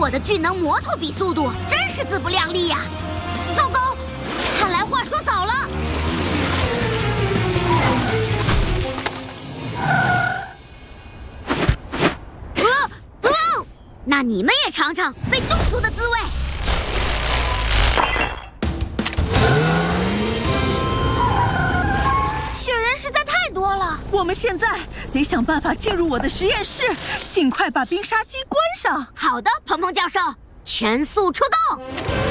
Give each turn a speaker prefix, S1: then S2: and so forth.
S1: 我的巨能摩托比速度真是自不量力呀！糟糕，看来话说早了。那你们也尝尝被冻住的滋味。雪人实在太多了，
S2: 我们现在得想办法进入我的实验室，尽快把冰沙机关上。
S1: 好的，鹏鹏教授，全速出动。